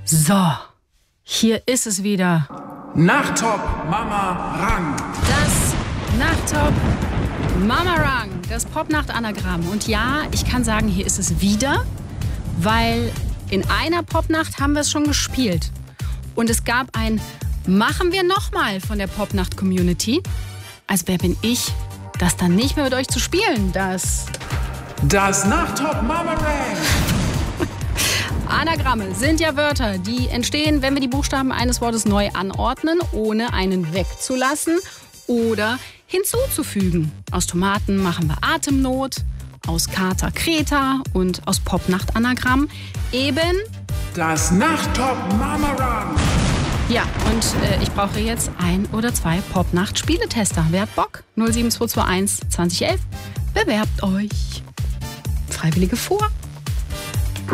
So, hier ist es wieder. Nachttop Mama Rang. Das Nachttop Mama Rang, das Popnacht-Anagramm. Und ja, ich kann sagen, hier ist es wieder, weil in einer Popnacht haben wir es schon gespielt. Und es gab ein Machen wir nochmal von der Popnacht-Community. Also wer bin ich, das dann nicht mehr mit euch zu spielen? Das Nachttop Mama Rang. Anagramme sind ja Wörter, die entstehen, wenn wir die Buchstaben eines Wortes neu anordnen, ohne einen wegzulassen oder hinzuzufügen. Aus Tomaten machen wir Atemnot, aus Kater Kreta und aus Popnacht-Anagramm eben Das Nachttop Mama Rang. Ja, und ich brauche jetzt 1 oder 2 Popnacht-Spieletester. Wer hat Bock? 07221 2011. Bewerbt euch. Freiwillige vor.